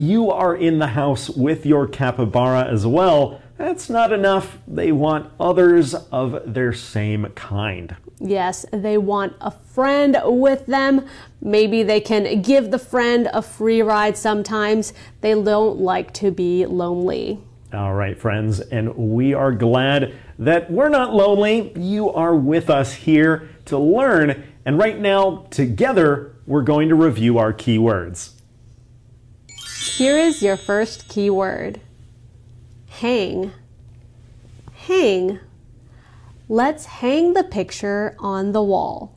You are in the house with your capybara as well. That's not enough. They want others of their same kind. Yes, they want a friend with them. Maybe they can give the friend a free ride sometimes. They don't like to be lonely. All right, friends, and we are glad that we're not lonely. You are with us here to learn. And right now, together, we're going to review our keywords. Here is your first keyword. Hang. Hang. Let's hang the picture on the wall.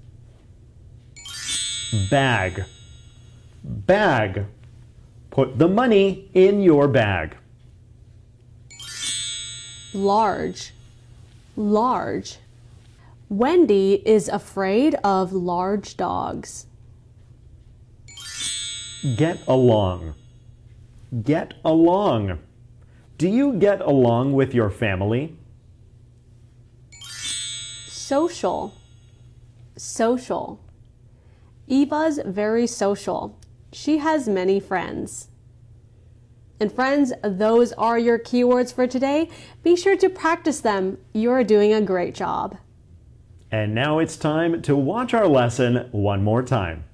Bag. Bag. Put the money in your bag. Large. Large. Wendy is afraid of large dogs. Get along. Get along. Do you get along with your family? Social. Social. Eva's very social. She has many friends. And friends, those are your keywords for today. Be sure to practice them. You're doing a great job. And now it's time to watch our lesson one more time.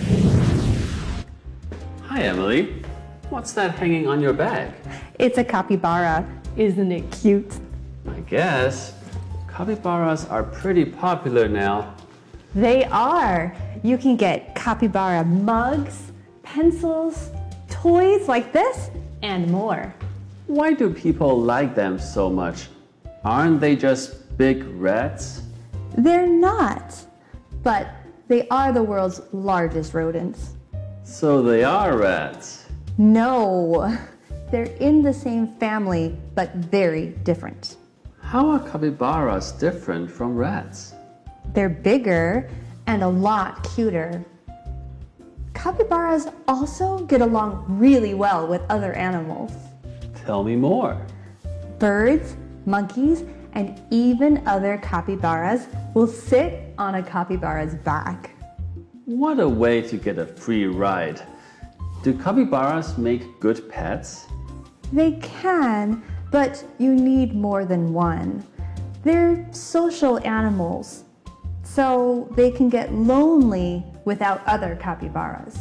Hi, Emily. What's that hanging on your bag? It's a capybara. Isn't it cute? I guess. Capybaras are pretty popular now. They are. You can get capybara mugs, pencils, toys like this, and more. Why do people like them so much? Aren't they just big rats? They're not, but they are the world's largest rodents. So they are rats. No, they're in the same family, but very different. How are capybaras different from rats? They're bigger and a lot cuter. Capybaras also get along really well with other animals. Tell me more. Birds, monkeys, and even other capybaras will sit on a capybara's back. What a way to get a free ride. Do capybaras make good pets? They can, but you need more than one. They're social animals, so they can get lonely without other capybaras.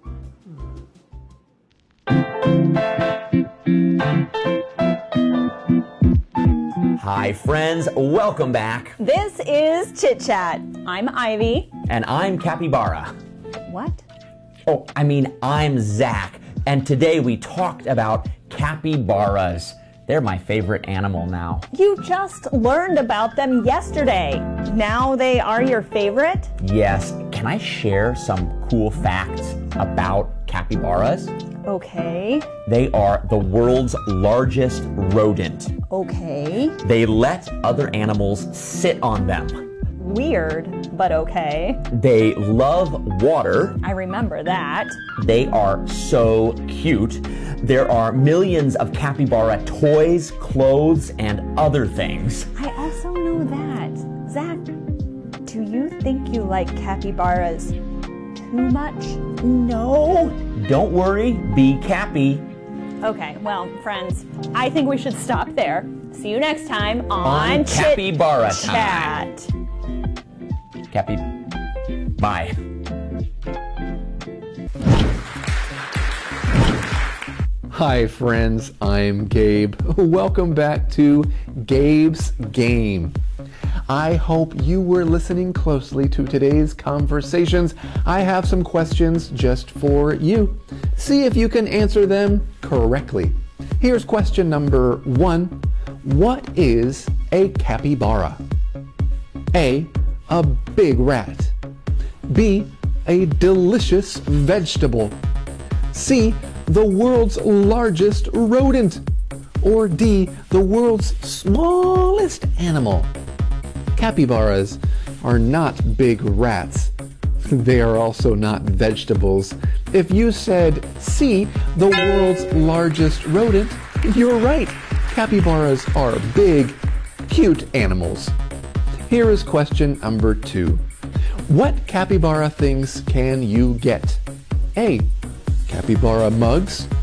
Hi friends, welcome back. This is Chit Chat. I'm Ivy. And I'm Capybara. What? Oh, I'm Zach. And today we talked about capybaras. They're my favorite animal now. You just learned about them yesterday. Now they are your favorite? Yes. Can I share some cool facts about capybaras? Okay. They are the world's largest rodent. Okay. They let other animals sit on them. Weird, but okay. They love water. I remember that. They are so cute. There are millions of capybara toys, clothes, and other things. I also know that. Zach, do you think you like capybaras too much? No. Don't worry, be Cappy. Okay, well, friends, I think we should stop there. See you next time on Capybara Time. Chat. Cappy, bye. Hi friends, I'm Gabe. Welcome back to Gabe's Game. I hope you were listening closely to today's conversations. I have some questions just for you. See if you can answer them correctly. Here's question number 1. What is a capybara? A big rat. B, a delicious vegetable. C, the world's largest rodent. Or D, the world's smallest animal. Capybaras are not big rats. They are also not vegetables. If you said C, the world's largest rodent, you're right. Capybaras are big, cute animals. Here is question number 2. What capybara things can you get? A, capybara mugs,